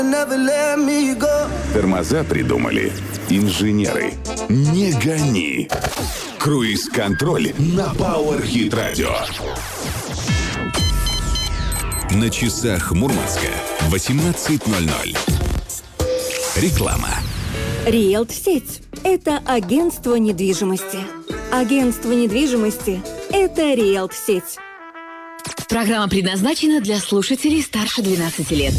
Тормоза придумали инженеры. Не гони. Круиз-контроль на Power Hit Radio. На часах Мурманска 18:00. Реклама. Риэлт-сеть – это агентство недвижимости. Агентство недвижимости – это Риэлт-сеть. Программа предназначена для слушателей старше 12 лет.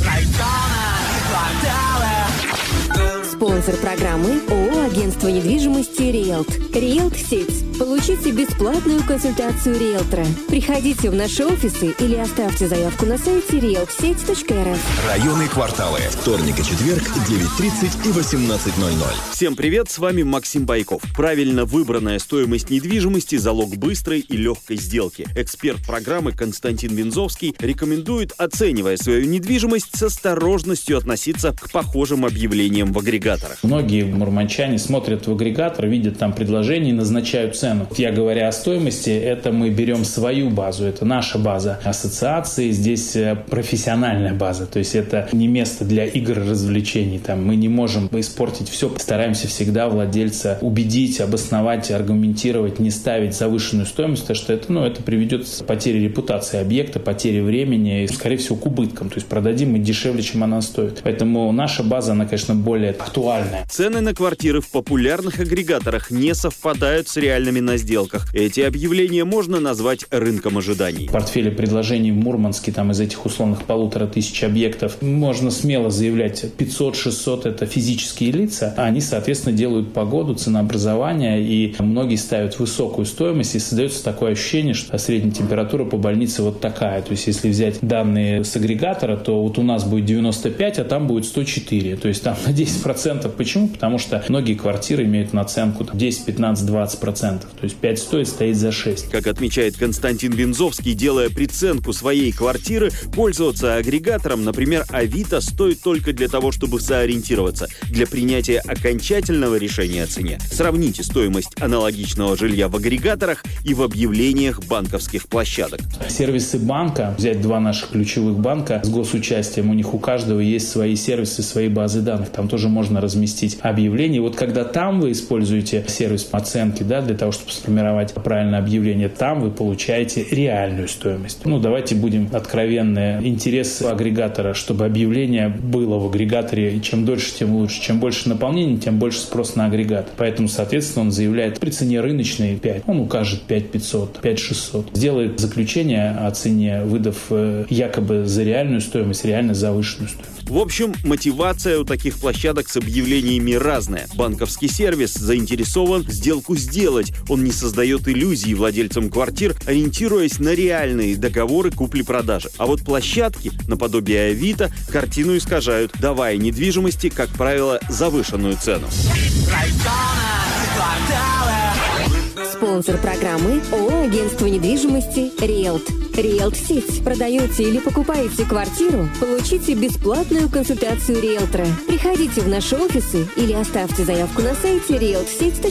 Спонсор программы ООО «Агентство недвижимости Риэлт». Риэлт-сеть. Получите бесплатную консультацию риэлтора. Приходите в наши офисы или оставьте заявку на сайте realtsеть.рф. Районы, кварталы. Вторник и четверг, 9:30 и 18:00. Всем привет, с вами Максим Байков. Правильно выбранная стоимость недвижимости – залог быстрой и легкой сделки. Эксперт программы Константин Вензовский рекомендует, оценивая свою недвижимость, с осторожностью относиться к похожим объявлениям в агрегаторах. Многие мурманчане смотрят в агрегатор, видят там предложение и назначают цену. Я говоря о стоимости, это мы берем свою базу, это наша база ассоциации, здесь профессиональная база, то есть это не место для игр и развлечений. Там мы не можем испортить все, стараемся всегда владельца убедить, обосновать, аргументировать, не ставить завышенную стоимость, потому что это приведет к потере репутации объекта, потере времени и, скорее всего, к убыткам. То есть продадим мы дешевле, чем она стоит. Поэтому наша база, она, конечно, более актуальная. Цены на квартиры в популярных агрегаторах не совпадают с реальными на сделках. Эти объявления можно назвать рынком ожиданий. В портфеле предложений в Мурманске из этих условных 1500 объектов можно смело заявлять 500-600 это физические лица, а они, соответственно, делают погоду, ценообразование, и многие ставят высокую стоимость, и создается такое ощущение, что средняя температура по больнице вот такая. То есть, если взять данные с агрегатора, то вот у нас будет 95, а там будет 104. То есть, там на 10%. Почему? Потому что многие квартиры имеют наценку 10, 15, 20%. То есть 5 стоит за 6. Как отмечает Константин Вензовский, делая приценку своей квартиры, пользоваться агрегатором, например, Авито, стоит только для того, чтобы сориентироваться. Для принятия окончательного решения о цене сравните стоимость аналогичного жилья в агрегаторах и в объявлениях банковских площадок. Сервисы банка, взять два наших ключевых банка с госучастием, у них у каждого есть свои сервисы, свои базы данных. Там тоже можно разместить объявление. Вот когда там вы используете сервис оценки, для того, чтобы сформировать правильное объявление, там вы получаете реальную стоимость. Давайте будем откровенны. Интерес агрегатора, чтобы объявление было в агрегаторе, и чем дольше, тем лучше. Чем больше наполнения, тем больше спрос на агрегатор. Поэтому, соответственно, он заявляет при цене рыночной 5. Он укажет 5500, 5600. Сделает заключение о цене, выдав якобы за реальную стоимость, реально завышенную стоимость. В общем, мотивация у таких площадок с объявлениями разная. Банковский сервис заинтересован сделку сделать. Он не создает иллюзий владельцам квартир, ориентируясь на реальные договоры купли-продажи. А вот площадки, наподобие Авито, картину искажают, давая недвижимости, как правило, завышенную цену. Спонсор программы ООО «Агентство недвижимости Риэлт». Риэлт-сеть. Продаете или покупаете квартиру? Получите бесплатную консультацию риэлтора. Приходите в наши офисы или оставьте заявку на сайте realtsеть.рф.